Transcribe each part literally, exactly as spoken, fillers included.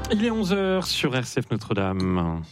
Il est onze heures sur R C F Notre-Dame.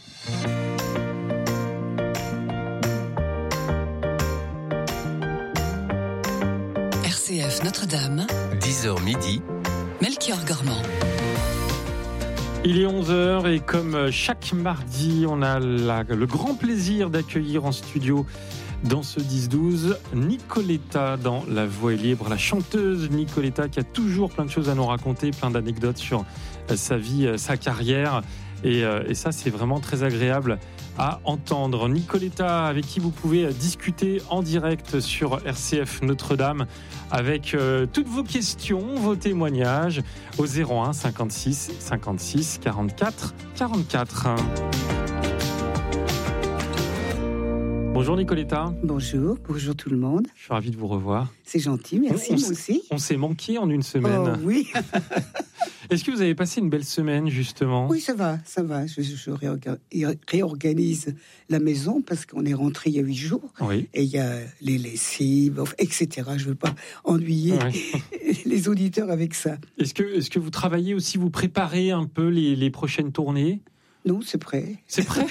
R C F Notre-Dame, dix heures midi, Melchior Gormand. Il est onze heures et comme chaque mardi, on a la, le grand plaisir d'accueillir en studio dans ce dix douze Nicoletta dans La Voix est libre, la chanteuse Nicoletta qui a toujours plein de choses à nous raconter, plein d'anecdotes sur sa vie, sa carrière. Et, et ça, c'est vraiment très agréable à entendre. Nicoletta, avec qui vous pouvez discuter en direct sur R C F Notre-Dame avec euh, toutes vos questions, vos témoignages au zéro un cinquante-six cinquante-six quarante-quatre quarante-quatre. Bonjour Nicoletta. Bonjour, bonjour tout le monde. Je suis ravi de vous revoir. C'est gentil, merci, on, on moi aussi. On s'est manqué en une semaine. Oh oui. Est-ce que vous avez passé une belle semaine, justement ? Oui, ça va, ça va. Je, je réorganise la maison parce qu'on est rentré il y a huit jours. Oui. Et il y a les lessives, et cetera. Je ne veux pas ennuyer oui. les auditeurs avec ça. Est-ce que, est-ce que vous travaillez aussi, vous préparez un peu les, les prochaines tournées ? Non, c'est prêt. C'est prêt.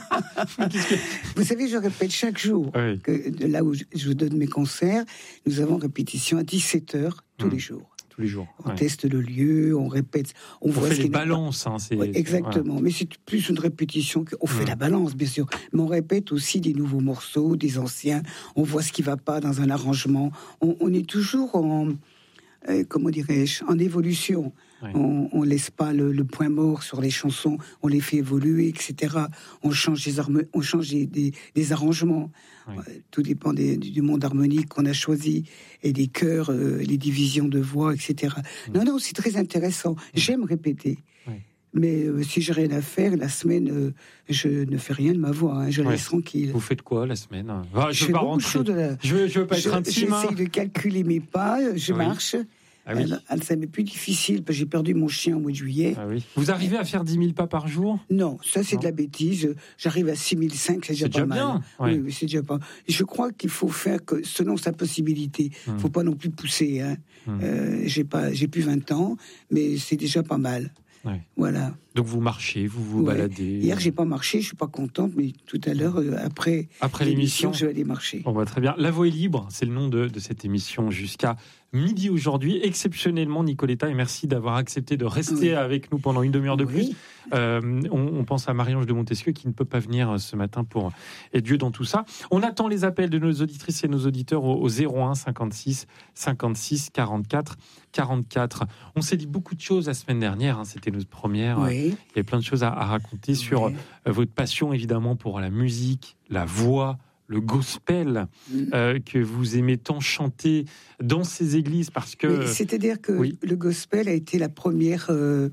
que... Vous savez, je répète chaque jour oui. que là où je donne mes concerts, nous avons répétition à dix-sept heures tous mmh. les jours. Tous les jours. On ouais. teste le lieu, on répète, on, on voit fait ce les balances. Hein, c'est... Ouais, exactement, ouais. Mais c'est plus une répétition qu'on fait mmh. la balance, bien sûr. Mais on répète aussi des nouveaux morceaux, des anciens. On voit ce qui va pas dans un arrangement. On, on est toujours en, euh, comment dirais-je, en évolution. Ouais. On, on laisse pas le, le point mort sur les chansons. On les fait évoluer, et cetera. On change des armes, on change des, des, des arrangements. Ouais. Euh, tout dépend des, du monde harmonique qu'on a choisi et des chœurs, euh, les divisions de voix, et cetera. Mmh. Non, non, c'est très intéressant. Mmh. J'aime répéter. Ouais. Mais euh, si j'ai rien à faire, la semaine, euh, je ne fais rien de ma voix. Hein, je ouais. laisse tranquille. Vous faites quoi la semaine ? ah, Je ne veux pas rentrer. De la... Je veux, je veux pas être je, intime. J'essaye de calculer mes pas. Je oui. marche. Ah oui. Elle, ça m'est plus difficile parce que j'ai perdu mon chien au mois de juillet. Ah oui. Vous arrivez à faire dix mille pas par jour ? Non, ça c'est non. de la bêtise. J'arrive à six mille cinq, c'est déjà c'est pas déjà mal. Bien. Ouais. Oui, c'est déjà pas. Je crois qu'il faut faire que selon sa possibilité. Hum. Faut pas non plus pousser. Hein. Hum. Euh, j'ai pas, j'ai plus vingt ans, mais c'est déjà pas mal. Ouais. Voilà. Donc vous marchez, vous vous ouais. baladez. Hier j'ai pas marché, je suis pas contente, mais tout à l'heure euh, après, après l'émission, l'émission, je vais aller marcher. On va très bien. La Voix est libre, c'est le nom de, de cette émission jusqu'à midi aujourd'hui. Exceptionnellement, Nicoletta, et merci d'avoir accepté de rester oui. avec nous pendant une demi-heure de plus. Oui. Euh, on, on pense à Marie-Ange de Montesquieu qui ne peut pas venir ce matin pour être Dieu dans tout ça. On attend les appels de nos auditrices et nos auditeurs au, au zéro un cinquante-six cinquante-six quarante-quatre quarante-quatre. On s'est dit beaucoup de choses la semaine dernière, hein, c'était notre première. Oui. Il y a plein de choses à, à raconter sur oui. euh, votre passion évidemment pour la musique, la voix, le gospel mmh. euh, que vous aimez tant chanter dans ces églises parce que... Mais c'est-à-dire que oui. le gospel a été la première euh,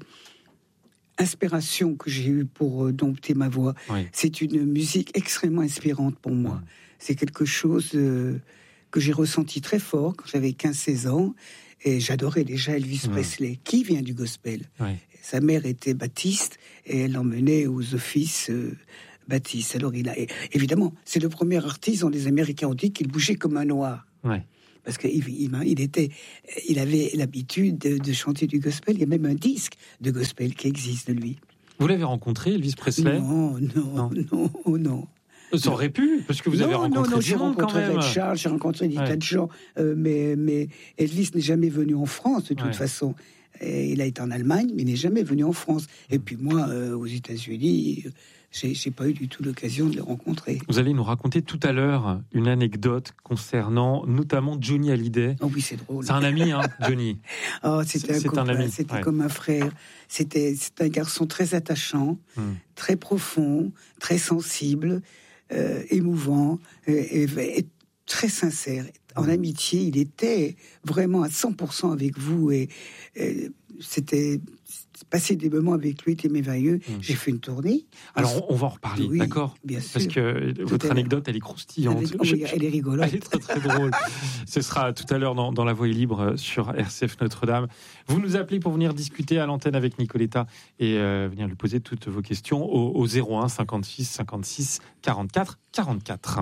inspiration que j'ai eue pour euh, dompter ma voix. Oui. C'est une musique extrêmement inspirante pour moi. Mmh. C'est quelque chose euh, que j'ai ressenti très fort quand j'avais quinze seize ans. Et j'adorais déjà Elvis mmh. Presley, qui vient du gospel. Oui. Sa mère était baptiste et elle l'emmenait aux offices euh, baptistes. Alors il a, évidemment, c'est le premier artiste dont les Américains ont dit qu'il bougeait comme un noir. Oui. Parce qu'il il, il était, il avait l'habitude de, de chanter du gospel. Il y a même un disque de gospel qui existe de lui. Vous l'avez rencontré, Elvis Presley ? Non, non, non, non. non. Ça aurait pu, parce que vous non, avez rencontré non, non, du monde quand même. J'ai rencontré Ray Charles, j'ai rencontré des ouais. tas de gens, euh, mais, mais Elvis n'est jamais venu en France de toute ouais. façon. Et il a été en Allemagne, mais il n'est jamais venu en France. Et puis moi, euh, aux États-Unis, j'ai, j'ai pas eu du tout l'occasion de le rencontrer. Vous allez nous raconter tout à l'heure une anecdote concernant notamment Johnny Hallyday. Oh oui, c'est drôle. C'est un ami, hein, Johnny. Oh, c'était c'est, un, copain, un ami. C'était ouais. comme un frère. C'était, c'était un garçon très attachant, hum. très profond, très sensible. Euh, émouvant euh, et, et très sincère. En mmh. amitié, il était vraiment à cent pour cent avec vous et, et c'était passer des moments avec lui était merveilleux. Mmh. J'ai fait une tournée. Alors on va en reparler, oui, d'accord ? Bien sûr. Parce que tout votre anecdote, elle est croustillante. Elle est, oh, oui, elle est rigolote. Elle est très très drôle. Ce sera tout à l'heure dans, dans La Voix est libre sur R C F Notre-Dame. Vous nous appelez pour venir discuter à l'antenne avec Nicoletta et euh, venir lui poser toutes vos questions au, au zéro un cinquante-six cinquante-six quarante-quatre quarante-quatre.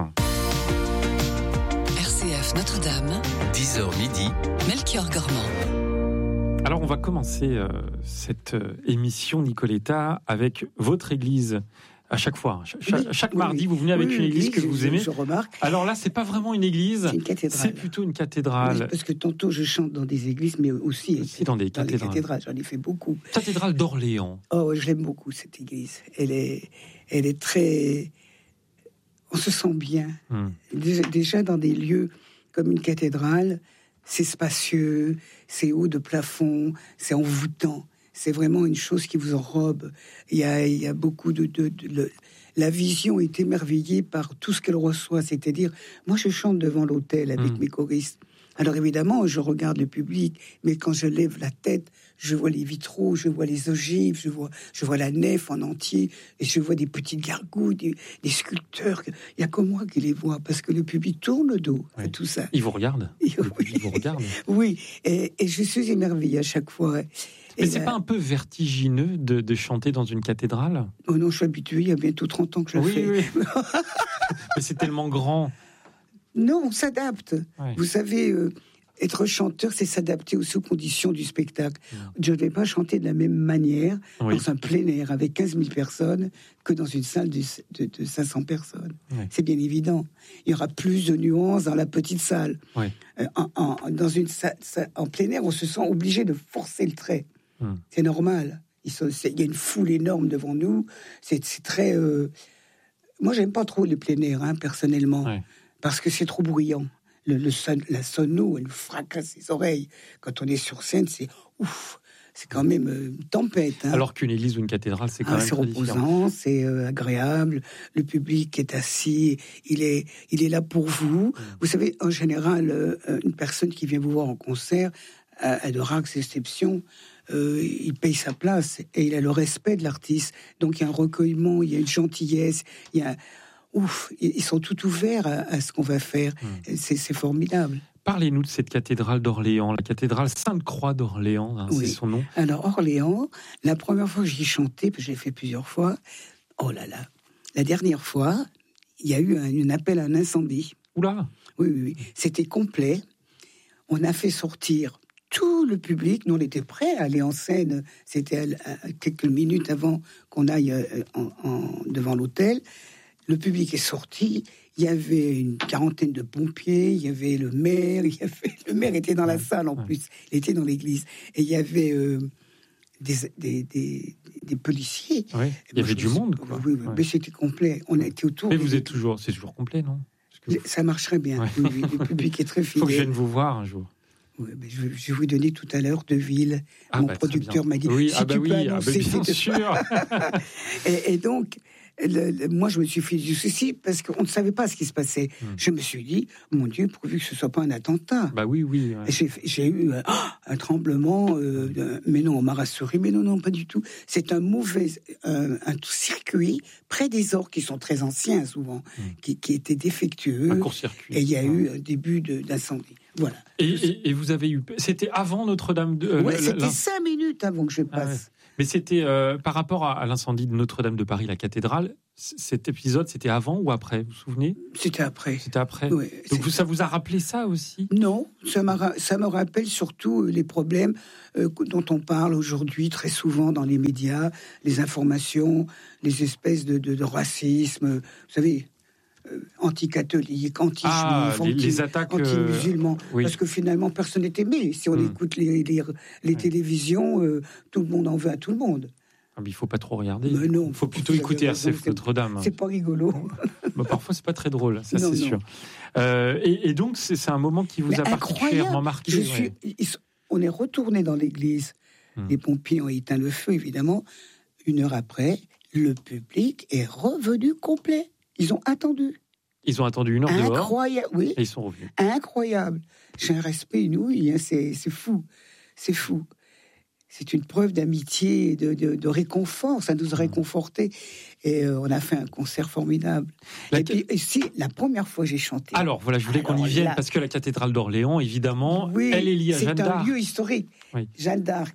R C F Notre-Dame, dix heures midi, Melchior Gormand. Alors, on va commencer euh, cette euh, émission, Nicoletta, avec votre église. À chaque fois, chaque, oui, chaque oui, mardi, oui. vous venez avec oui, une église oui, que je, vous je, aimez. Je remarque. Alors là, c'est pas vraiment une église, c'est une cathédrale. C'est plutôt une cathédrale. Oui, parce que tantôt je chante dans des églises, mais aussi, aussi dans des dans cathédrales. les cathédrales. J'en ai fait beaucoup. Cathédrale d'Orléans. Oh, je l'aime beaucoup cette église. Elle est, elle est très. On se sent bien. Hum. Déjà, déjà dans des lieux comme une cathédrale, c'est spacieux, c'est haut de plafond, c'est envoûtant. C'est vraiment une chose qui vous enrobe. Il y a, il y a beaucoup de, de, de, de... La vision est émerveillée par tout ce qu'elle reçoit. C'est-à-dire, moi, je chante devant l'autel avec mmh. mes choristes. Alors évidemment, je regarde le public, mais quand je lève la tête, je vois les vitraux, je vois les ogives, je vois, je vois la nef en entier, et je vois des petites gargouilles, des, des sculpteurs. Il n'y a que moi qui les vois, parce que le public tourne le dos oui. à tout ça. Ils vous regardent. Oui, Ils vous regardent. Oui, et, et je suis émerveillée à chaque fois. Mais et c'est là, pas un peu vertigineux de, de chanter dans une cathédrale? Oh non, je suis habituée, il y a bientôt trente ans que je oui, le fais. Oui, mais c'est tellement grand. Non, on s'adapte. Ouais. Vous savez, euh, être chanteur, c'est s'adapter aussi aux conditions du spectacle. Mmh. Je ne vais pas chanter de la même manière oui. dans un plein air avec quinze mille personnes que dans une salle de, de, de cinq cents personnes. Ouais. C'est bien évident. Il y aura plus de nuances dans la petite salle. Ouais. Euh, en, en, dans une salle, en plein air, on se sent obligé de forcer le trait. Mmh. C'est normal. Il y a une foule énorme devant nous. C'est, c'est très... Euh... Moi, j'aime pas trop les plein air, hein, personnellement. Ouais. Parce que c'est trop bruyant. Le, le son, la sono, elle fracasse les oreilles. Quand on est sur scène, c'est ouf. C'est quand même euh, une tempête. Hein. Alors qu'une église ou une cathédrale, c'est quand ah, même c'est très reposant, différent. C'est euh, agréable. Le public est assis. Il est, il est là pour vous. Mmh. Vous savez, en général, euh, une personne qui vient vous voir en concert, à, à de rares exceptions, euh, il paye sa place et il a le respect de l'artiste. Donc il y a un recueillement, il y a une gentillesse, il y a... Ouf, ils sont tout ouverts à, à ce qu'on va faire. Mmh. C'est, c'est formidable. Parlez-nous de cette cathédrale d'Orléans, la cathédrale Sainte-Croix d'Orléans, hein, oui. c'est son nom. Alors Orléans, la première fois que j'y chantais, parce que je l'ai fait plusieurs fois, oh là là, la dernière fois, il y a eu un, un appel à un incendie. Oula. Oui, oui, oui, c'était complet. On a fait sortir tout le public. Nous, on était prêts à aller en scène. C'était à, à, quelques minutes avant qu'on aille en, en, devant l'hôtel. Le public est sorti, il y avait une quarantaine de pompiers, il y avait le maire, il y avait... le maire était dans la salle en ouais. plus, il était dans l'église, et il y avait euh, des, des, des, des policiers. Ouais, il y avait du monde, quoi. Oui, oui, ouais. mais c'était complet, on a été autour... Mais vous êtes toujours, c'est toujours complet, non? Que... Ça marcherait bien, ouais. oui, le public est très fidèle. Il faut que je vienne vous voir un jour. Oui, mais je, je vais vous donner tout à l'heure Deville. Ah Mon bah, producteur m'a dit, oui, si ah bah tu oui, peux ah annoncer... bah bien sûr. et, et donc... Le, le, moi, je me suis fait du souci parce qu'on ne savait pas ce qui se passait. Mmh. Je me suis dit, mon Dieu, pourvu que ce ne soit pas un attentat. Bah oui, oui. Ouais. J'ai, j'ai eu euh, un tremblement, euh, de, mais non, on m'a rassuré, mais non, non, pas du tout. C'est un mauvais euh, un circuit près des orgues qui sont très anciens souvent, mmh. qui, qui étaient défectueux. Un court-circuit. Et il y a eu un début de, d'incendie. Voilà. Et, et, et vous avez eu, c'était avant Notre-Dame de. Euh, ouais, c'était l'in... cinq minutes avant que je passe. Ah ouais. Mais c'était euh, par rapport à, à l'incendie de Notre-Dame de Paris, la cathédrale. Cet épisode, c'était avant ou après? Vous vous souvenez? C'était après. C'était après. Oui, donc vous, ça vous a rappelé ça aussi? Non, ça, m'a, ça me rappelle surtout les problèmes euh, dont on parle aujourd'hui très souvent dans les médias, les informations, les espèces de, de, de racisme. Vous savez. Euh, anti-catholiques, anti-juifs, ah, les, anti, les attaques, anti-musulmans, euh, oui. parce que finalement personne n'est aimé. Si on mmh. écoute les, les, les mmh. télévisions, euh, tout le monde en veut à tout le monde. Ah, mais il ne faut pas trop regarder. Mais non, il faut plutôt écouter R C F Notre-Dame. C'est pas rigolo. bah, parfois, c'est pas très drôle, ça non, c'est non. sûr. Euh, et, et donc, c'est, c'est un moment qui vous mais a particulièrement marqué. Je suis, ouais. ils, on est retourné dans l'église. Mmh. Les pompiers ont éteint le feu, évidemment. Une heure après, le public est revenu complet. Ils ont attendu. Ils ont attendu une heure dehors. Incroyable, oui. Et ils sont revenus. Incroyable. J'ai un respect inouï, hein, c'est, c'est fou. C'est fou. C'est une preuve d'amitié, de, de, de réconfort. Ça nous a réconfortés. Et euh, on a fait un concert formidable. La... Et puis, et si, la première fois j'ai chanté. Alors, voilà, je voulais Alors, qu'on y vienne, là... parce que la cathédrale d'Orléans, évidemment, oui, elle est liée à Jeanne d'Arc. C'est un lieu historique. Oui. Jeanne d'Arc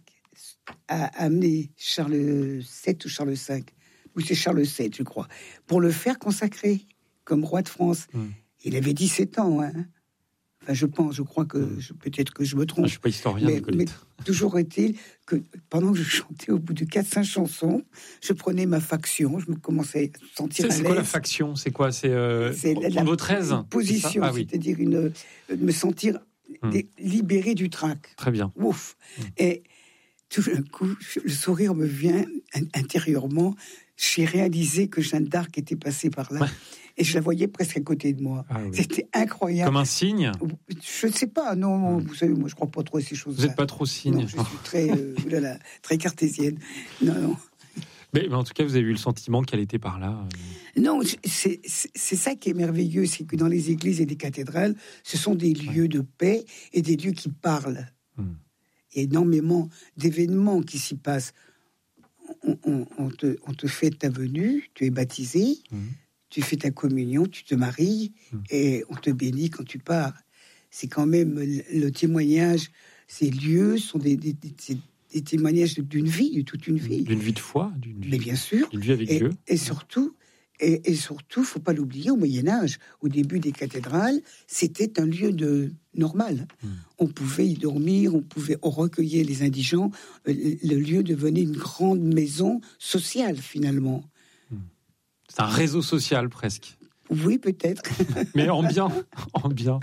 a amené Charles sept ou Charles cinq, ou c'est Charles sept, je crois, pour le faire consacrer comme roi de France. Hum. Il avait dix-sept ans, hein. Enfin, je pense, je crois que je, peut-être que je me trompe. Je ne suis pas historien, mais, Nicolette. mais toujours est-il que pendant que je chantais, au bout de quatre cinq chansons, je prenais ma faction, je me commençais à sentir c'est, à l'aise. C'est quoi la faction? C'est quoi? C'est, euh, c'est la, la votre aise, une position, c'est ah, oui. c'est-à-dire une, me sentir hum. libéré du trac. Très bien. Ouf. Hum. Et tout d'un coup, le sourire me vient intérieurement. J'ai réalisé que Jeanne d'Arc était passée par là. Ouais. Et je la voyais presque à côté de moi. Ah, oui. C'était incroyable. Comme un signe? Je ne sais pas, non. Mmh. Vous savez, moi, je ne crois pas trop à ces choses-là. Vous n'êtes pas trop signe? Non, je suis très, euh, là, très cartésienne. Non, non. Mais, mais en tout cas, vous avez eu le sentiment qu'elle était par là. Non, c'est, c'est, c'est ça qui est merveilleux, c'est que dans les églises et les cathédrales, ce sont des lieux ouais. de paix et des lieux qui parlent. Mmh. Il y a énormément d'événements qui s'y passent. On, on, on, te, on te fait ta venue, tu es baptisé, mmh. tu fais ta communion, tu te maries, mmh. et on te bénit quand tu pars. C'est quand même le, le témoignage, ces lieux sont des, des, des, des témoignages d'une vie, de toute une vie. D'une vie de foi, d'une vie, mais bien sûr, d'une vie avec et, Dieu. Et surtout, et, et surtout, faut pas l'oublier, au Moyen-Âge, au début des cathédrales, c'était un lieu de normal. Mmh. On pouvait y dormir, on pouvait, on recueillait les indigents. Le lieu devenait une grande maison sociale, finalement. Mmh. C'est un réseau social, presque. Oui, peut-être. Mais en bien, en bien.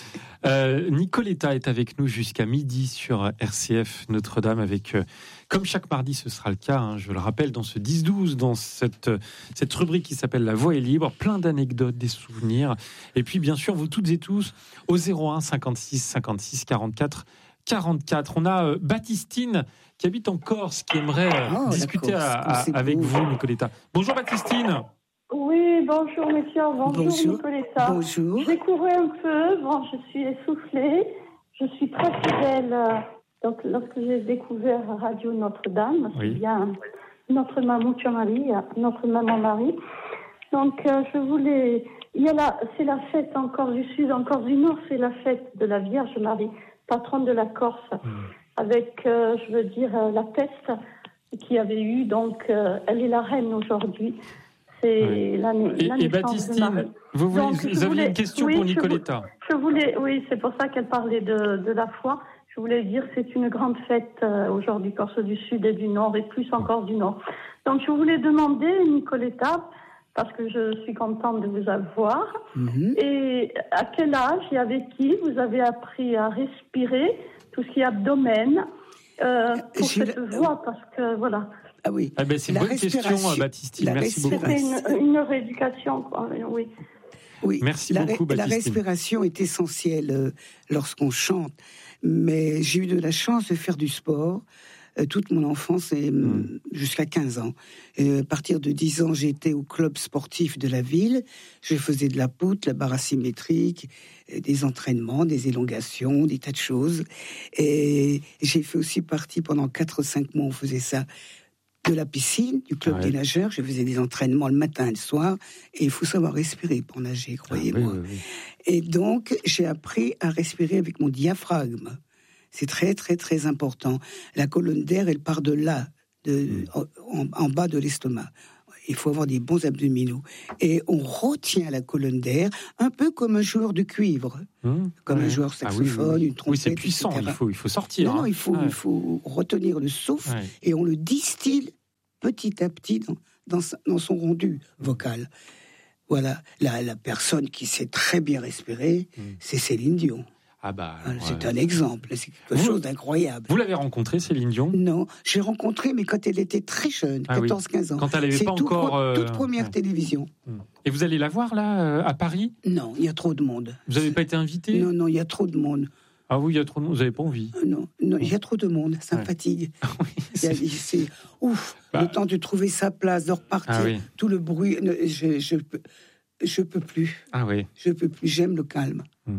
Euh, Nicoletta est avec nous jusqu'à midi sur R C F Notre-Dame avec, euh, comme chaque mardi, ce sera le cas, hein, je le rappelle, dans ce dix douze, dans cette, cette rubrique qui s'appelle La Voix est libre, plein d'anecdotes, des souvenirs. Et puis, bien sûr, vous toutes et tous, au zéro un cinquante-six cinquante-six quarante-quatre quarante-quatre. On a euh, Baptistine qui habite en Corse, qui aimerait euh, oh, discuter à, à, avec beau. vous, Nicoletta. Bonjour Baptistine. Oui, bonjour messieurs, bonjour, bonjour. Nicoletta. Bonjour. J'ai couru un peu, bon, je suis essoufflée, je suis très fidèle. Donc, lorsque j'ai découvert Radio Notre-Dame, oui. c'est bien notre maman Marie, notre maman Marie. Donc, euh, je voulais, il y a la, c'est la fête en Corse du Sud, en Corse du Nord, c'est la fête de la Vierge Marie, patronne de la Corse, mmh. avec, euh, je veux dire, euh, la peste qui avait eu. Donc, euh, elle est la reine aujourd'hui. C'est oui. l'année, et, l'année et Baptistine, vous, voulez, Donc, vous aviez voulais, une question oui, pour Nicoletta. Je voulais, oui, c'est pour ça qu'elle parlait de, de la foi. Je voulais dire que c'est une grande fête euh, aujourd'hui, Corse du Sud et du Nord, et plus encore du Nord. Donc, je voulais demander, Nicoletta, parce que je suis contente de vous avoir, mm-hmm. et à quel âge et avec qui vous avez appris à respirer, tout ce qui est abdomen, euh, pour J'ai cette le... voix, parce que, voilà... Ah oui. Ah ben c'est une la bonne question, Baptistine. Merci beaucoup. C'est une, une rééducation, quoi. Oui. Oui. Merci la, beaucoup, Baptistine. La respiration est essentielle euh, lorsqu'on chante. Mais j'ai eu de la chance de faire du sport euh, toute mon enfance et mm. jusqu'à quinze ans. Et à partir de dix ans, j'étais au club sportif de la ville. Je faisais de la poutre, la barre asymétrique, des entraînements, des élongations, des tas de choses. Et j'ai fait aussi partie pendant quatre ou cinq mois, on faisait ça, de la piscine, du club ah ouais. des nageurs. Je faisais des entraînements le matin et le soir. Et il faut savoir respirer pour nager, croyez-moi. Ah oui, oui, oui. Et donc, j'ai appris à respirer avec mon diaphragme. C'est très, très, très important. La colonne d'air, elle part de là, de, mmh. en, en bas de l'estomac. Il faut avoir des bons abdominaux. Et on retient la colonne d'air, un peu comme un joueur de cuivre, mmh. comme ouais. un joueur saxophone, ah oui, oui. une trompette, oui, c'est puissant, il faut, il faut sortir. Non, hein. non, il faut, ouais. il faut retenir le souffle ouais. et on le distille petit à petit dans, dans, dans son rendu vocal. Voilà, la, la personne qui sait très bien respirer, mmh. c'est Céline Dion. Ah bah, alors, c'est euh... un exemple, c'est quelque vous, chose d'incroyable. Vous l'avez rencontrée, Céline Dion ? Non, j'ai rencontré, mais quand elle était très jeune, ah quatorze quinze ans. Quand elle n'avait pas tout encore... Pro, euh... toute première ouais. télévision. Et vous allez la voir, là, à Paris ? Non, il y a trop de monde. Vous n'avez pas été invité ? Non, non, il y a trop de monde. Ah oui, il y a trop de monde, vous n'avez pas envie ? Non, non, il y a trop de monde, ça me ouais. fatigue. Ah oui, c'est... Il y a, c'est ouf, bah... le temps de trouver sa place, de repartir, ah oui. tout le bruit, je, je, je peux plus. Ah oui. Je peux plus, j'aime le calme. Hum.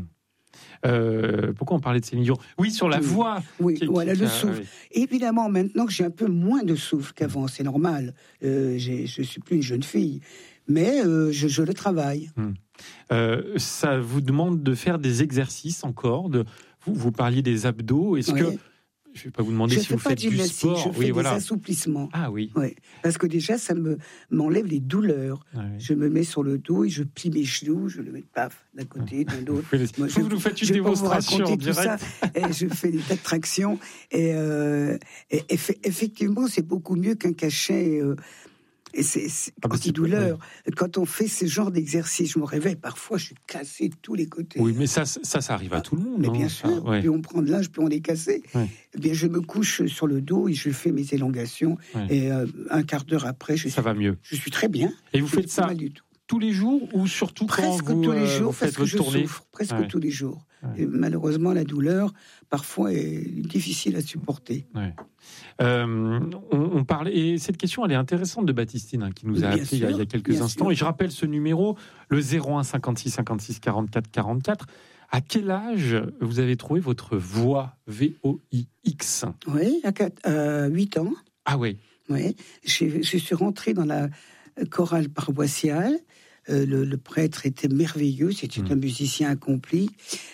Euh, pourquoi on parlait de Céline Dion ? Oui, sur la oui. voix. Oui, qui, voilà, qui, le qui, souffle. Ah, oui. Évidemment, maintenant que j'ai un peu moins de souffle qu'avant, c'est normal. Euh, j'ai, je ne suis plus une jeune fille. Mais euh, je, je le travaille. Hum. Euh, ça vous demande de faire des exercices encore de... vous, vous parliez des abdos. Est-ce oui. que... je vais pas vous demander je si vous faites du sport. Je fais oui, des voilà. assouplissements. Ah oui. Ouais. Parce que déjà, ça me m'enlève les douleurs. Ah, oui. Je me mets sur le dos et je plie mes genoux, je le mets paf d'un côté, d'un autre. Vous, Moi, je, vous nous faites une démonstration en direct. Ça, et je fais des tas de tractions. Et, euh, et, et effectivement, c'est beaucoup mieux qu'un cachet. Euh, Et c'est, c'est ah, anti-douleur. Ouais. Quand on fait ce genre d'exercice, je me réveille, parfois je suis cassé de tous les côtés. Oui, mais ça, ça, ça arrive à tout le monde. Mais hein, bien sûr, ah, ouais. Puis on prend de l'âge, puis on est cassé. Ouais. Eh bien, je me couche sur le dos et je fais mes élongations. Ouais. Et euh, un quart d'heure après, je ça suis, va mieux. Je suis très bien. Et vous faites ça tous les jours ou surtout presque quand vous, tous les jours, euh, vous faites parce que votre je tournée souffre presque ouais. tous les jours. Ouais. Et malheureusement, la douleur parfois est difficile à supporter. Ouais. Euh, on, on parlait et cette question elle est intéressante de Baptistine hein, qui nous a appelé il y a, il y a quelques instants sûr. Et je rappelle ce numéro le zéro un cinquante-six cinquante-six quarante-quatre quarante-quatre. À quel âge vous avez trouvé votre voix V O I X? Oui, à quatre, euh, huit ans. Ah oui. Oui, je, je suis rentrée dans la chorale paroissiale. Euh, le, le prêtre était merveilleux, c'était mmh. un musicien accompli,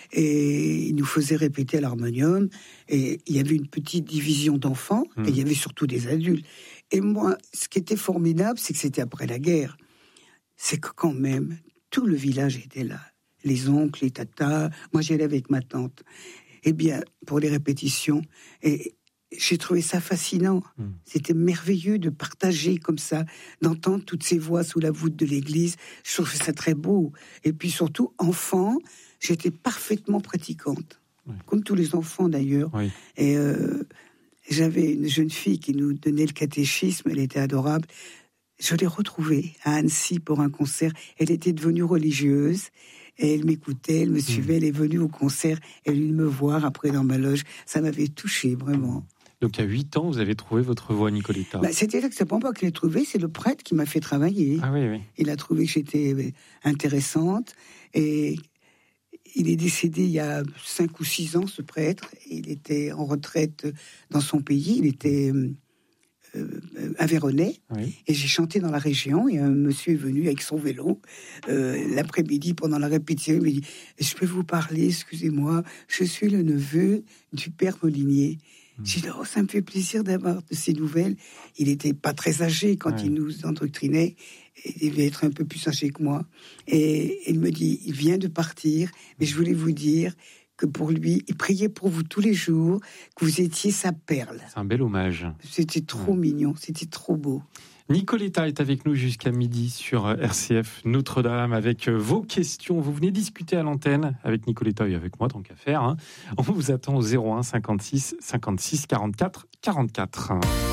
et il nous faisait répéter à l'harmonium, et il y avait une petite division d'enfants, mmh. et il y avait surtout des adultes. Et moi, ce qui était formidable, c'est que c'était après la guerre, c'est que quand même, tout le village était là, les oncles, les tatas, moi j'y allais avec ma tante, eh bien, pour les répétitions, et j'ai trouvé ça fascinant. Mmh. C'était merveilleux de partager comme ça, d'entendre toutes ces voix sous la voûte de l'église. Je trouvais ça très beau. Et puis surtout, enfant, j'étais parfaitement pratiquante. Oui. Comme tous les enfants d'ailleurs. Oui. Et euh, j'avais une jeune fille qui nous donnait le catéchisme, elle était adorable. Je l'ai retrouvée à Annecy pour un concert. Elle était devenue religieuse. Et elle m'écoutait, elle me suivait, mmh. elle est venue au concert, elle est venue me voir après dans ma loge. Ça m'avait touchée, vraiment. Donc, à huit ans, vous avez trouvé votre voix, Nicoletta. Bah, c'était là que c'est pas moi qui l'ai trouvé, c'est le prêtre qui m'a fait travailler. Ah oui, oui. Il a trouvé que j'étais intéressante. Et il est décédé il y a cinq ou six ans, ce prêtre. Il était en retraite dans son pays. Il était euh, aveyronnais. Oui. Et j'ai chanté dans la région. Et un monsieur est venu avec son vélo euh, l'après-midi pendant la répétition. Il m'a dit « Je peux vous parler, excusez-moi, je suis le neveu du père Molinier. » J'ai dit, oh, ça me fait plaisir d'avoir de ces nouvelles. Il n'était pas très âgé quand ouais. il nous endoctrinait. Il devait être un peu plus âgé que moi. Et il me dit, il vient de partir, mais je voulais vous dire que pour lui, il priait pour vous tous les jours, que vous étiez sa perle. C'est un bel hommage. C'était trop ouais. mignon, c'était trop beau. Nicoletta est avec nous jusqu'à midi sur R C F Notre-Dame avec vos questions. Vous venez discuter à l'antenne avec Nicoletta et avec moi, tant qu'à faire. Hein. On vous attend au zéro un cinquante-six cinquante-six quarante-quatre quarante-quatre.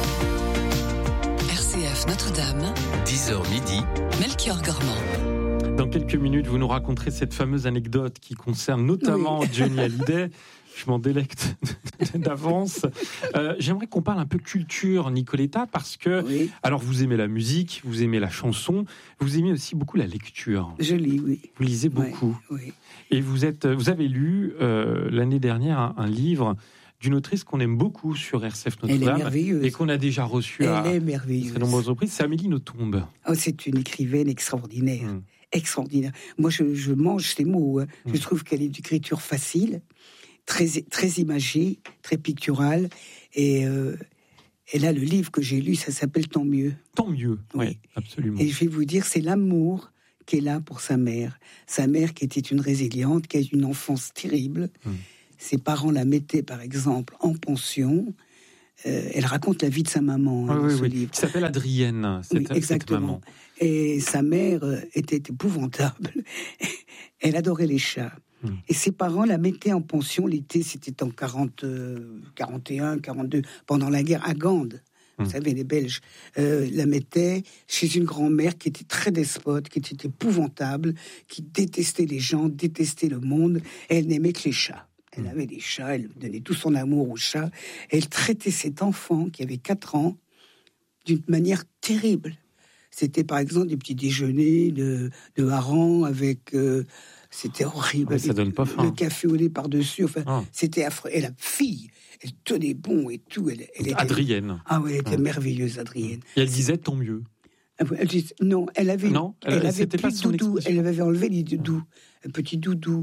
R C F Notre-Dame, dix heures midi, Melchior Gormand. Dans quelques minutes, vous nous raconterez cette fameuse anecdote qui concerne notamment oui. Johnny Hallyday. Je m'en délecte d'avance. Euh, j'aimerais qu'on parle un peu culture, Nicoletta, parce que, oui. alors vous aimez la musique, vous aimez la chanson, vous aimez aussi beaucoup la lecture. Je lis, oui. Vous lisez beaucoup. Oui, oui. Et vous êtes, vous avez lu euh, l'année dernière un, un livre d'une autrice qu'on aime beaucoup sur R C F Notre-Dame et qu'on a déjà reçu à très nombreuses reprises. C'est Amélie Nothomb. Oh, c'est une écrivaine extraordinaire. Hum. Extraordinaire. Moi, je, je mange ces mots. Hein. Hum. Je trouve qu'elle est d'écriture facile. Très, très imagé, très pictural. Et, euh, et là, le livre que j'ai lu, ça s'appelle Tant mieux. Tant mieux, oui, oui, absolument. Et je vais vous dire, c'est l'amour qui est là pour sa mère. Sa mère qui était une résiliente, qui a eu une enfance terrible. Hum. Ses parents la mettaient, par exemple, en pension. Euh, elle raconte la vie de sa maman hein, oui, dans oui, ce oui. livre. Qui s'appelle Adrienne, cette, oui, exactement. cette maman. Et sa mère était épouvantable. Elle adorait les chats. Hum. Et ses parents la mettaient en pension l'été, c'était en quarante, quarante et un, quarante-deux, pendant la guerre à Gand. Hum. Vous savez, les Belges euh, la mettaient chez une grand-mère qui était très despote, qui était épouvantable, qui détestait les gens, détestait le monde. Et elle n'aimait que les chats. Elle avait des chats, elle donnait tout son amour aux chats. Et elle traitait cet enfant qui avait quatre ans d'une manière terrible. C'était par exemple des petits déjeuners de, de harengs avec... Euh, c'était horrible. Ah, ça donne pas faim. Le café au lait par-dessus. Enfin, ah. C'était affreux. Et la fille, elle tenait bon et tout. Elle, elle était... Adrienne. Ah oui, elle était ah. merveilleuse, Adrienne. Et elle disait tant mieux. Elle disait, non, elle avait, non, elle, elle avait c'était plus de doudou. Elle avait enlevé les doudous. Un petit doudou.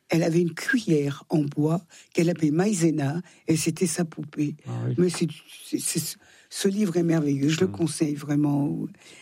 elle avait une cuillère en bois qu'elle appelait Maïzena, et c'était sa poupée. Ah oui. Mais c'est, c'est, c'est, ce livre est merveilleux, je mmh. le conseille vraiment.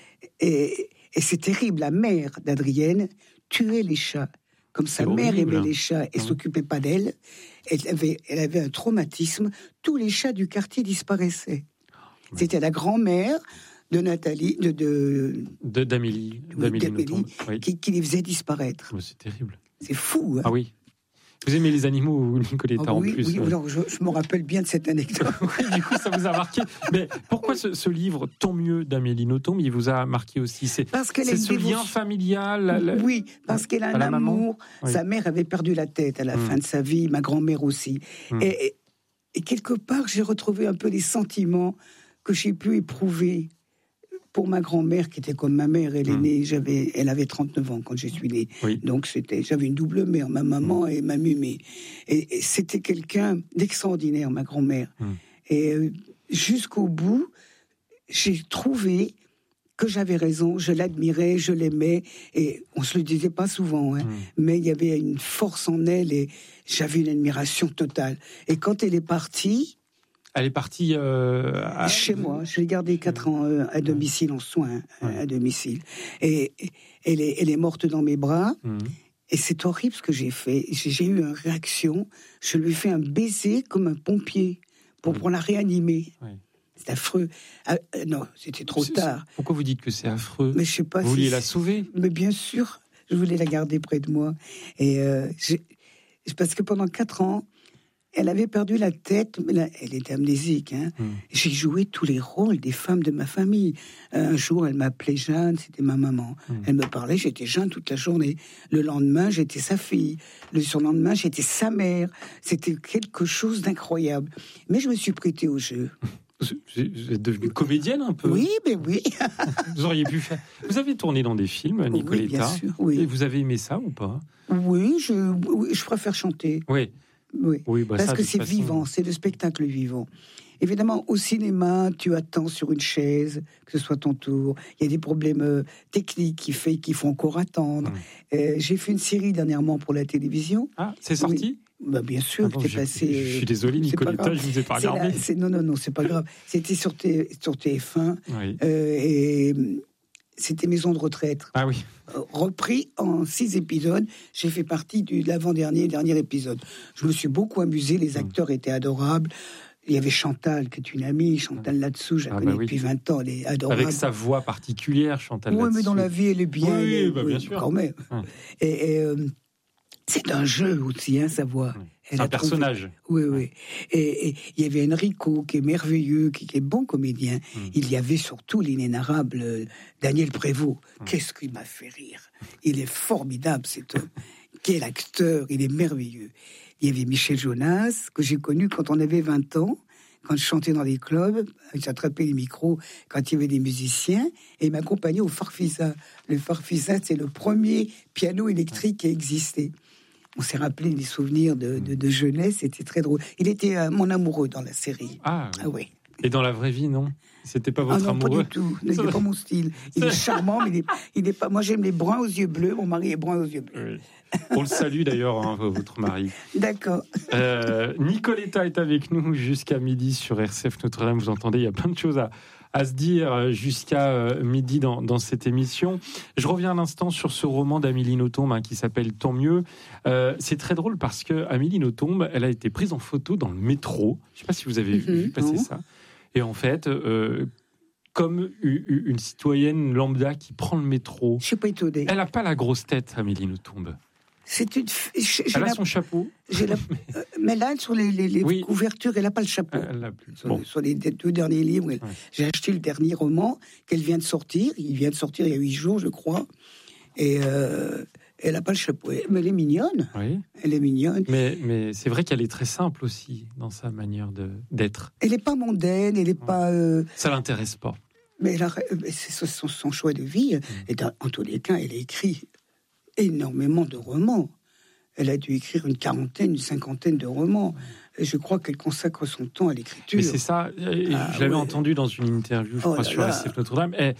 Et, et c'est terrible, la mère d'Adrienne tuait les chats. Comme sa mère aimait les chats et ne mmh. s'occupait pas d'elle, elle avait, elle avait un traumatisme, tous les chats du quartier disparaissaient. Mmh. C'était la grand-mère de Nathalie, de, de, de d'Amélie, d'Amélie, d'Amélie oui. qui, qui les faisait disparaître. Oh, c'est terrible. C'est fou. Hein. Ah oui. Vous aimez les animaux, Nicoletta, oh, oui, en plus. Oui, alors je, je me rappelle bien de cette anecdote. Du coup, ça vous a marqué. Mais pourquoi ce, ce livre, Tant mieux, d'Amélie Nothomb, il vous a marqué aussi? C'est, parce qu'elle c'est ce dévotion... lien familial. La, la... Oui, parce qu'elle a un amour. Oui. Sa mère avait perdu la tête à la mmh. fin de sa vie, ma grand-mère aussi. Mmh. Et, et, et quelque part, j'ai retrouvé un peu les sentiments que j'ai pu éprouver pour ma grand-mère, qui était comme ma mère. Elle est mmh. née, j'avais, elle avait trente-neuf ans quand je suis née. Oui. Donc c'était, j'avais une double mère, ma maman mmh. et ma mumée. Et, et c'était quelqu'un d'extraordinaire, ma grand-mère. Mmh. Et euh, jusqu'au bout, j'ai trouvé que j'avais raison, je l'admirais, je l'aimais, et on se le disait pas souvent, hein, mmh. mais il y avait une force en elle, et j'avais une admiration totale. Et quand elle est partie... Elle est partie euh, à... chez moi. Je l'ai gardée quatre ans euh, à domicile, en soins, ouais. à domicile. Et, et elle, est, elle est morte dans mes bras. Mmh. Et c'est horrible ce que j'ai fait. J'ai, j'ai eu une réaction. Je lui ai fait un baiser comme un pompier pour, mmh. pour la réanimer. Ouais. C'est affreux. Ah, euh, non, c'était trop c'est, tard. C'est... Pourquoi vous dites que c'est affreux? Mais je sais pas. Vous si vouliez c'est... la sauver? Mais bien sûr, je voulais la garder près de moi. Et euh, j'ai... parce que pendant quatre ans, elle avait perdu la tête, mais là, elle était amnésique. Hein. Mmh. J'ai joué tous les rôles des femmes de ma famille. Un jour, elle m'appelait Jeanne, c'était ma maman. Mmh. Elle me parlait, j'étais Jeanne toute la journée. Le lendemain, j'étais sa fille. Le surlendemain, j'étais sa mère. C'était quelque chose d'incroyable. Mais je me suis prêtée au jeu. Vous êtes devenue comédienne un peu? Oui, mais oui. Vous auriez pu faire... Vous avez tourné dans des films, Nicoletta. Oui, bien sûr, oui. Et vous avez aimé ça ou pas? Oui, je, oui, je préfère chanter. Oui. Oui, oui bah parce ça, que c'est façon... vivant, c'est le spectacle vivant. Évidemment, au cinéma, tu attends sur une chaise, que ce soit ton tour. Il y a des problèmes euh, techniques qui, fait, qui font encore attendre. Mmh. Euh, j'ai fait une série dernièrement pour la télévision. Ah, c'est sorti? Oui. Bah, bien sûr, ah bon, t'es passé. Je suis désolé, Nicoletta, je ne vous ai pas regardé. La, c'est, non, non, non, c'est pas grave. C'était sur, T, sur T F un. Oui. Euh, et c'était Maison de retraite. Ah oui. Repris en six épisodes. J'ai fait partie de l'avant-dernier dernier épisode. Je me suis beaucoup amusé. Les acteurs mmh. étaient adorables. Il y avait Chantal, qui est une amie. Chantal Latsou, je la ah connais bah oui. depuis vingt ans. Elle est adorable. Avec sa voix particulière, Chantal oui, Latsou. Oui, mais dans la vie, elle est bien. Oui, elle est, bah, oui, bien sûr. Quand même. Hum. Et, et euh, c'est un jeu aussi, hein, sa voix. Hum. C'est un personnage. Trouvé... Oui, oui. Et, et il y avait Enrico, qui est merveilleux, qui, qui est bon comédien. Mmh. Il y avait surtout l'inénarrable euh, Daniel Prévost. Mmh. Qu'est-ce qu'il m'a fait rire. Il est formidable, cet homme. Quel acteur, il est merveilleux. Il y avait Michel Jonas, que j'ai connu quand on avait vingt ans, quand je chantais dans les clubs. J'attrapais les micros quand il y avait des musiciens, et il m'accompagnait au Farfisa. Le Farfisa, c'est le premier piano électrique qui a existé. On s'est rappelé des souvenirs de, de, de jeunesse, c'était très drôle. Il était euh, mon amoureux dans la série. Ah, ah oui. Et dans la vraie vie, non? C'était pas votre ah non, amoureux? Pas du tout. Il n'est pas mon style. Il est charmant, mais il est, il est pas. Moi, j'aime les bruns aux yeux bleus. Mon mari est brun aux yeux bleus. Oui. On le salue d'ailleurs, hein, votre mari. D'accord. Euh, Nicoletta est avec nous jusqu'à midi sur R C F Notre-Dame. Vous entendez, il y a plein de choses à. à se dire jusqu'à midi dans, dans cette émission. Je reviens un instant sur ce roman d'Amélie Nothomb hein, qui s'appelle Tant mieux. Euh, c'est très drôle parce que Amélie Nothomb, elle a été prise en photo dans le métro. Je ne sais pas si vous avez mm-hmm, vu passer non. ça. Et en fait, euh, comme une citoyenne lambda qui prend le métro, je suis pas étonnée. Elle n'a pas la grosse tête, Amélie Nothomb. C'est une. J'ai elle a la... son chapeau. J'ai la... Mais là, sur les, les, les oui. couvertures, elle n'a pas le chapeau. Elle l'a plus. Sur, bon. les, sur les deux derniers livres, ouais. J'ai acheté le dernier roman qu'elle vient de sortir. Il vient de sortir il y a huit jours, je crois. Et euh, elle n'a pas le chapeau. Mais elle est mignonne. Oui. Elle est mignonne. Mais, mais c'est vrai qu'elle est très simple aussi dans sa manière de, d'être. Elle n'est pas mondaine, elle n'est ouais. pas. Euh... Ça l'intéresse pas. Mais elle a, c'est son, son choix de vie. Mmh. Et dans, en tous les cas, elle a écrit énormément de romans. Elle a dû écrire une quarantaine, une cinquantaine de romans. Et je crois qu'elle consacre son temps à l'écriture. Mais c'est ça. Ah, je l'avais ouais. entendu dans une interview, je oh crois, sur la R C F Notre-Dame. Et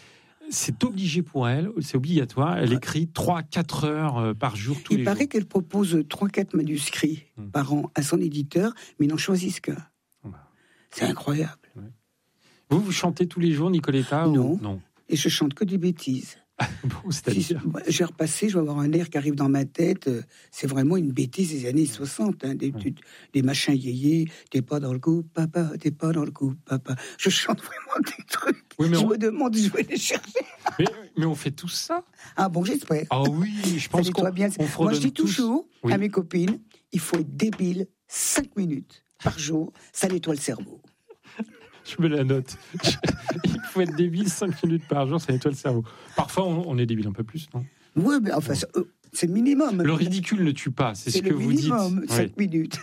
c'est obligé pour elle, c'est obligatoire. Elle écrit trois à quatre heures par jour tous Il les jours. Il paraît qu'elle propose trois à quatre manuscrits mmh. par an à son éditeur, mais ils n'en choisissent qu'un. Bah. C'est incroyable. Ouais. Vous, vous chantez tous les jours, Nicoletta? Non. Ou... non. Et je chante que des bêtises. Bon, c'est-à-dire si je, je vais repasser, je vais avoir un air qui arrive dans ma tête. C'est vraiment une bêtise des années soixante. Hein, des, ouais. des machins yéyés. T'es pas dans le coup, papa. T'es pas dans le coup, papa. Je chante vraiment des trucs. Oui, mais je on... me demande où je vais les chercher. Mais, mais on fait tous ça. Ah bon, j'espère. Ah oui, je pense qu'on bien. On Moi, je dis toujours oui. à mes copines, il faut être débile cinq minutes par jour. Ça nettoie le cerveau. Je me la note. Il faut être débile cinq minutes par jour, ça nettoie le cerveau. Parfois, on, on est débile un peu plus, non? Oui, mais enfin, bon. c'est le minimum. Le ridicule ne tue pas, c'est, c'est ce que vous dites. C'est le minimum, cinq oui. minutes.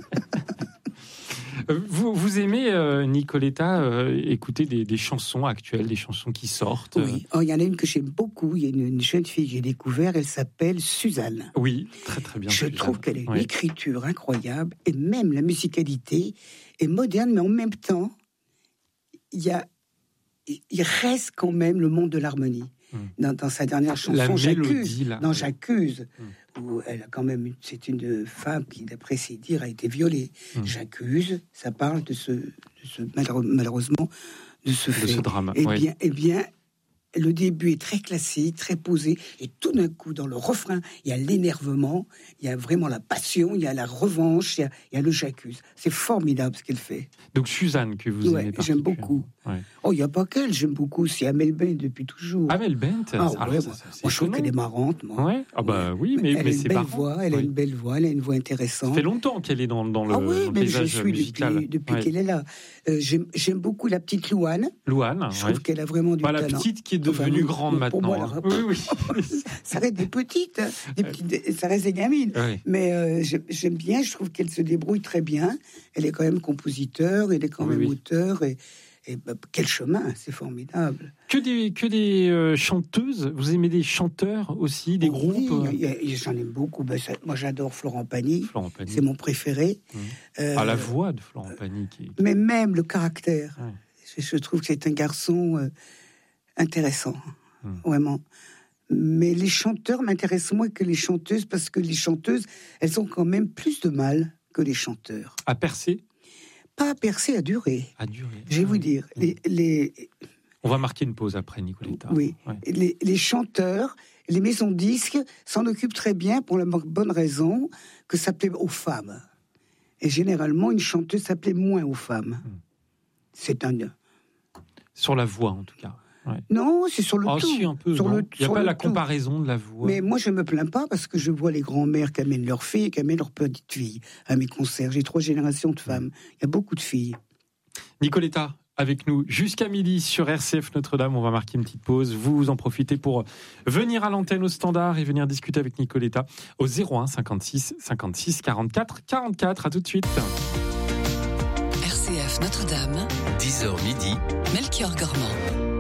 Vous, vous aimez, euh, Nicoletta, euh, écouter des, des chansons actuelles, des chansons qui sortent? Oui, il oh, y en a une que j'aime beaucoup. Il y a une, une jeune fille que j'ai découverte, elle s'appelle Suzanne. Oui, très très bien. Je Suzanne. trouve qu'elle a une oui. écriture incroyable, et même la musicalité est moderne, mais en même temps, il y a, il reste quand même le monde de l'harmonie. Mmh. Dans, dans sa dernière chanson, la J'accuse, mélodie, là. dans J'accuse, mmh. où elle a quand même, c'est une femme qui, d'après ses dires, a été violée. Mmh. J'accuse, ça parle de ce, de ce malheureusement, de ce de fait. ce drame. Eh oui. bien, eh bien, le début est très classique, très posé, et tout d'un coup, dans le refrain, il y a l'énervement, il y a vraiment la passion, il y a la revanche, il y a, il y a le J'accuse. C'est formidable ce qu'elle fait. Donc Suzanne, que vous ouais, aimez j'aime beaucoup. Ouais. Oh, il n'y a pas qu'elle, j'aime beaucoup, c'est Amel Bent depuis toujours. Amel Bent ah, ouais, Alors, ça, ça, Moi, je trouve qu'elle est marrante. Moi. Ouais. Ah bah oui, mais, elle mais a c'est une belle marrant. voix, elle oui. a une belle voix, elle a une voix intéressante. Ça fait longtemps qu'elle est dans, dans le, ah oui, dans le mais paysage je suis musical. Depuis, depuis ouais. qu'elle est là. Euh, j'aime, j'aime beaucoup la petite Louane. Louane, Je trouve ouais. qu'elle a vraiment du bah, talent. La petite qui est devenue enfin, grande maintenant. Moi, hein. Oui, oui. Ça reste des petites, hein, des petites, ça reste des gamines. Oui. Mais euh, j'aime bien, je trouve qu'elle se débrouille très bien. Elle est quand même compositeur, elle est quand oui, même oui. auteur. Et, et bah, quel chemin, c'est formidable. Que des, que des euh, chanteuses. Vous aimez des chanteurs aussi, des oh, groupes? Oui, j'en aime beaucoup. Ben, ça, moi, j'adore Florent Pagny. Florent Pagny. C'est mon préféré. Mmh. Euh, ah, la voix de Florent Pagny. Qui... Mais même le caractère. Ouais. Je, je trouve que c'est un garçon euh, intéressant, mmh. vraiment. Mais les chanteurs m'intéressent moins que les chanteuses, parce que les chanteuses, elles ont quand même plus de mal que les chanteurs. À percer? Pas à percer, à durer. À durer. Je vais ah, vous dire, mmh. les, les... On va marquer une pause après, Nicoletta. Oui, ouais. les, les chanteurs, les maisons de disques s'en occupent très bien pour la bonne raison que ça plaît aux femmes. Et généralement, une chanteuse, ça plaît moins aux femmes. Mmh. C'est un... Sur la voix, en tout cas. Ouais. Non, c'est sur le oh, tout. Si, un peu, sur le, il n'y a pas la tout. comparaison de la voix. Mais moi, je ne me plains pas parce que je vois les grands-mères qui amènent leurs filles et qui amènent leurs petites filles à mes concerts. J'ai trois générations de femmes. Il y a beaucoup de filles. Nicoletta, avec nous jusqu'à midi sur R C F Notre-Dame. On va marquer une petite pause. Vous en profitez pour venir à l'antenne au standard et venir discuter avec Nicoletta au zéro un cinquante-six cinquante-six quarante-quatre quarante-quatre. À tout de suite. R C F Notre-Dame. dix heures midi. Melchior Gormand.